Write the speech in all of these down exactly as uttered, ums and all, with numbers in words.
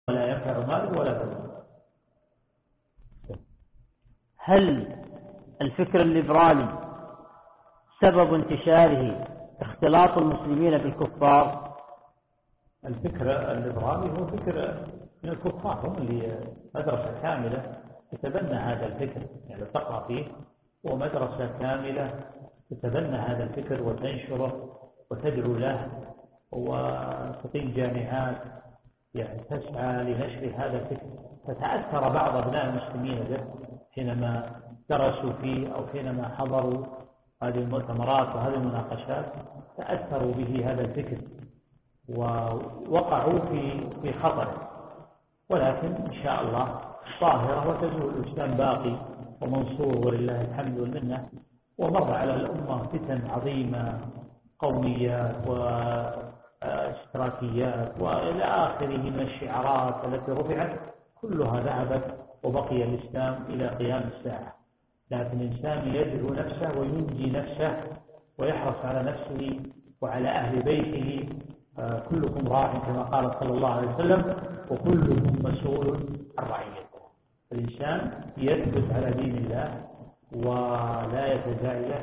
ولا ينفع مال ولا بنون. هل الفكر الليبرالي سبب انتشاره اختلاط المسلمين بالكفار؟ الفكر الليبرالي هو فكر من الكفار، هم اللي مدرسة كاملة تتبنى هذا الفكر، يعني تقرأ فيه، هو مدرسة كاملة تتبنى هذا الفكر وتنشره وتدعو له، وتقيم جامعات يعني تسعى لنشر هذا الفكر. فتأثر بعض أبناء المسلمين به حينما درسوا فيه أو حينما حضروا هذه المؤتمرات وهذه المناقشات، تأثروا به هذا الفكر ووقعوا في في خطر. ولكن إن شاء الله ظاهرة وتزول، الإسلام باقي ومنصور ولله الحمد والمنة. ومر على الأمة فتن عظيمة، قوميات واشتراكيات وإلى آخره من الشعارات التي رفعت، كلها ذهبت وبقي الإسلام إلى قيام الساعة. لكن الإنسان يدعو نفسه وينجي نفسه ويحرص على نفسه وعلى أهل بيته. كلكم راع كما قال صلى الله عليه وسلم، وكلكم مسؤول عن رعيته. الإنسان يثبت على دين الله ولا يتزايد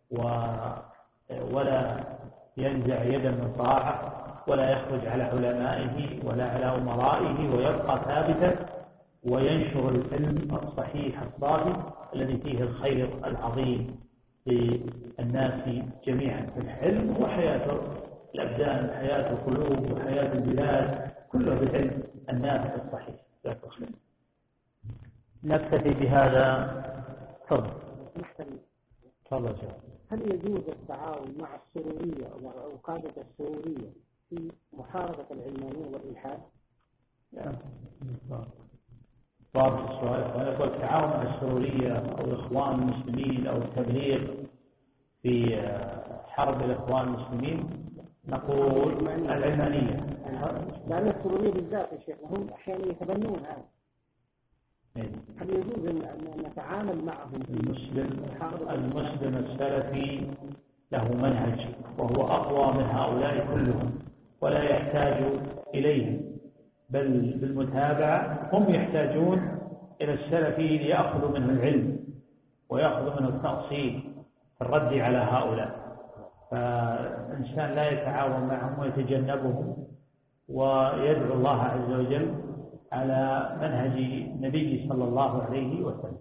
ولا ينزع يدا من طاعة ولا يخرج على علمائه ولا على أمرائه، ويبقى ثابتا وينشر العلم الصحيح الصافي الذي فيه الخير العظيم للناس جميعا. العلم هو حياة الأبدان، حياة القلوب وحياة البلاد، كله بالعلم النافع الصحيح. نكتفي بهذا. تفضل. تفضل. هل يجوز التعاون مع السرورية أو قادة السرورية في محاربة العلمانية والإلحاد؟ ضابط السؤال. يقول التعاون مع السرورية أو الإخوان المسلمين أو التبليغ في حرب الإخوان المسلمين، نقول العلمانية. لأن السرورية بالذات يا شيخ هم أحيانا يتبنون هذا. هل يجوز أن نتعامل معهم؟ المسلم المسلم السلفي له منهج وهو أقوى من هؤلاء كلهم ولا يحتاج إليهم، بل بالمتابعة هم يحتاجون إلى السلفي ليأخذوا منه العلم ويأخذوا منه التأصيل في الرد على هؤلاء. فالإنسان لا يتعاون معهم ويتجنبهم ويدعو الله عز وجل على منهج النبي صلى الله عليه وسلم.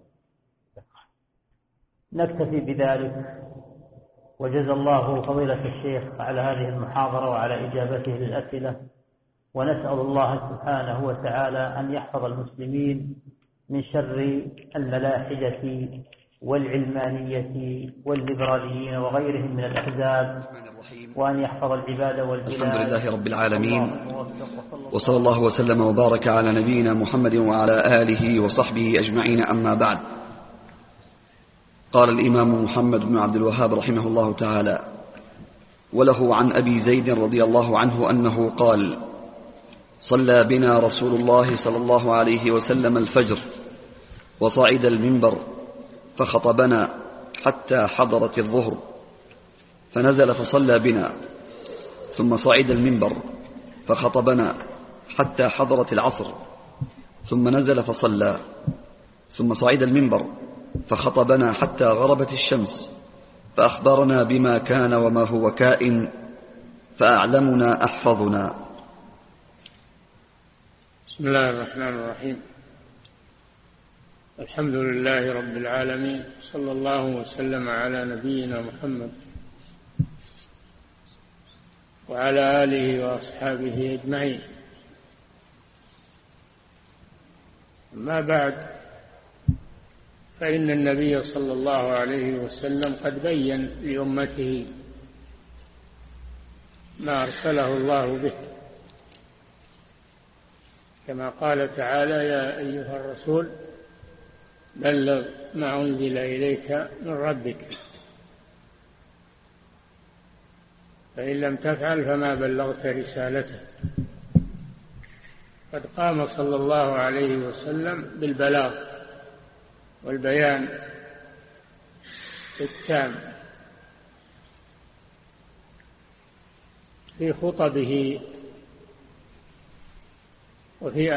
نكتفي بذلك، وجزا الله فضيلة الشيخ على هذه المحاضرة وعلى إجابته للأسئلة، ونسأل الله سبحانه وتعالى أن يحفظ المسلمين من شر الملاحدة والعلمانية والليبراليين وغيرهم من الأحزاب، وأن يحفظ العباد والبلاد. الحمد لله رب العالمين، وصلى الله وسلم وبارك على نبينا محمد وعلى آله وصحبه أجمعين، أما بعد. قال الإمام محمد بن عبد الوهاب رحمه الله تعالى: وله عن أبي زيد رضي الله عنه أنه قال: صلى بنا رسول الله صلى الله عليه وسلم الفجر، وصعد المنبر فخطبنا حتى حضرت الظهر، فنزل فصلى بنا، ثم صعد المنبر فخطبنا حتى حضرت العصر، ثم نزل فصلى، ثم صعد المنبر فخطبنا حتى غربت الشمس، فأخبرنا بما كان وما هو كائن، فأعلمنا أحفظنا. بسم الله الرحمن الرحيم. الحمد لله رب العالمين، صلى الله وسلم على نبينا محمد وعلى آله وأصحابه أجمعين. أما بعد، فإن النبي صلى الله عليه وسلم قد بين لأمته ما أرسله الله به، كما قال تعالى: يا أيها الرسول بلغ ما أنزل إليك من ربك، فإن لم تفعل فما بلغت رسالته. قد قام صلى الله عليه وسلم بالبلاغ والبيان التام في خطبه وفي